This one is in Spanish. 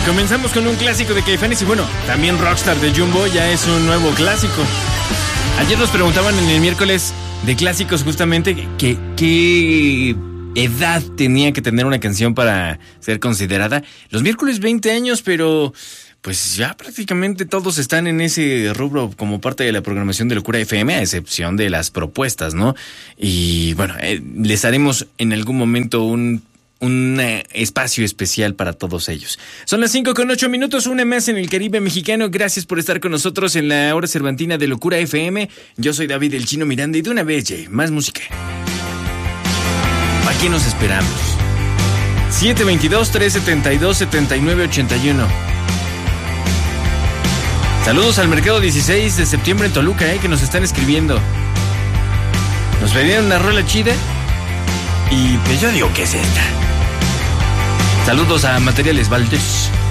Comenzamos con un clásico de Caifanes y bueno, también Rockstar de Jumbo ya es un nuevo clásico. Ayer nos preguntaban en el miércoles de clásicos justamente qué edad tenía que tener una canción para ser considerada. Los miércoles 20 años, pero pues ya prácticamente todos están en ese rubro como parte de la programación de Locura FM, a excepción de las propuestas, ¿no? Y bueno, les haremos en algún momento un espacio especial para todos ellos. Son las 5:08, una más en el Caribe mexicano. Gracias por estar con nosotros en la hora cervantina de Locura FM. Yo soy David el Chino Miranda y de una vez, más música. ¿Para qué nos esperamos? 722-372-7981. Saludos al Mercado 16 de septiembre en Toluca, que nos están escribiendo. Nos pedieron una rola chida y pues yo digo que es esta. Saludos a Materiales Valdés.